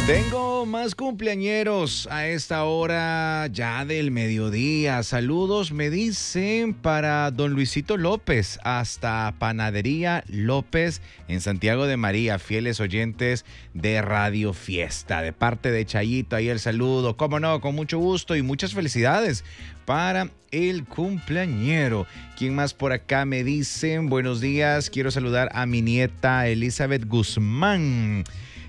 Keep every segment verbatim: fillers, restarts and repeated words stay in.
Tengo más cumpleañeros a esta hora ya del mediodía. Saludos, me dicen, para don Luisito López, hasta Panadería López en Santiago de María, fieles oyentes de Radio Fiesta. De parte de Chayito, ahí el saludo. Cómo no, con mucho gusto y muchas felicidades para el cumpleañero. ¿Quién más por acá me dicen? Buenos días, quiero saludar a mi nieta Elizabeth Guzmán.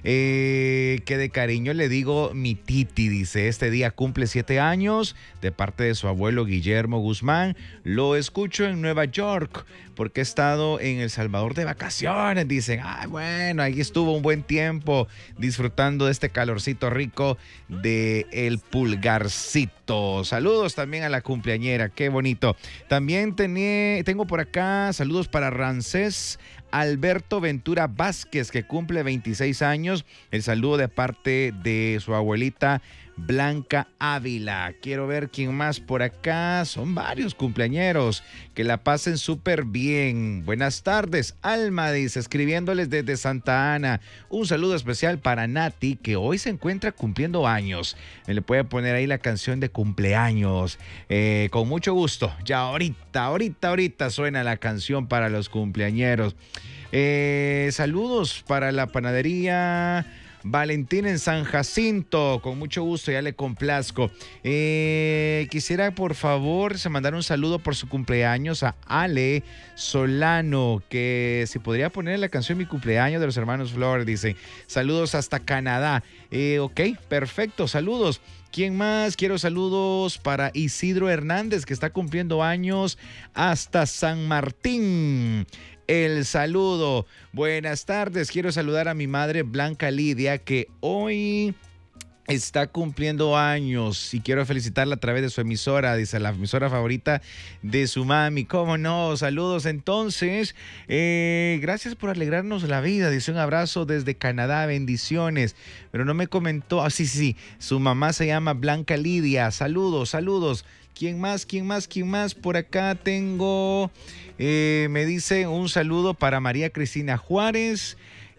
Eh, que de cariño le digo mi titi, dice, este día cumple siete años, de parte de su abuelo Guillermo Guzmán. Lo escucho en Nueva York porque he estado en El Salvador de vacaciones, dicen. Ah, bueno, ahí estuvo un buen tiempo disfrutando de este calorcito rico de el Pulgarcito. Saludos también a la cumpleañera, qué bonito. También tené, tengo por acá saludos para Rancés Alberto Ventura Vázquez, que cumple veintiséis años. El saludo de parte de su abuelita Blanca Ávila. Quiero ver quién más por acá. Son varios cumpleañeros. Que la pasen súper bien. Buenas tardes, Alma, dice, escribiéndoles desde Santa Ana. Un saludo especial para Nati, que hoy se encuentra cumpliendo años. Me le puede poner ahí la canción de cumpleaños. Eh, con mucho gusto. Ya ahorita, ahorita, ahorita suena la canción para los cumpleañeros. Eh, saludos para la panadería Valentín en San Jacinto, con mucho gusto, ya le complazco. Eh, quisiera por favor se mandar un saludo por su cumpleaños a Ale Solano, que si podría poner la canción Mi cumpleaños de los hermanos Flores, dice. Saludos hasta Canadá. Eh, ok, perfecto, saludos. ¿Quién más? Quiero saludos para Isidro Hernández, que está cumpliendo años hasta San Martín. El saludo. Buenas tardes. Quiero saludar a mi madre Blanca Lidia, que hoy está cumpliendo años y quiero felicitarla a través de su emisora, dice, la emisora favorita de su mami. ¿Cómo no? Saludos entonces. Eh, gracias por alegrarnos la vida. Dice, un abrazo desde Canadá, bendiciones. Pero no me comentó. Ah, sí, sí, su mamá se llama Blanca Lidia. Saludos, saludos. ¿Quién más? ¿Quién más? ¿Quién más? Por acá tengo, eh, me dice un saludo para María Cristina Juárez.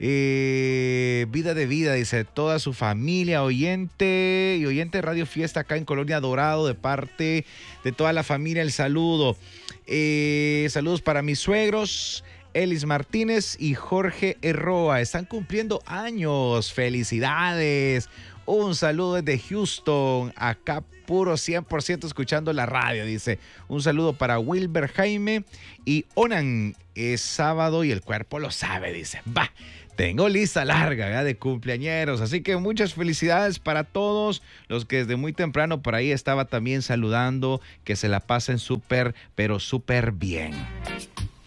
Eh, vida de vida, dice, toda su familia, oyente y oyente de Radio Fiesta acá en Colonia Dorado, de parte de toda la familia, el saludo. Eh, saludos para mis suegros, Elis Martínez y Jorge Herroa. Están cumpliendo años. Felicidades. Un saludo desde Houston, acá puro cien por ciento escuchando la radio, dice. Un saludo para Wilber Jaime y Onan. Es sábado y el cuerpo lo sabe, dice. Va, tengo lista larga ¿ya? de cumpleañeros, así que muchas felicidades para todos los que desde muy temprano por ahí estaba también saludando. Que se la pasen súper, pero súper bien.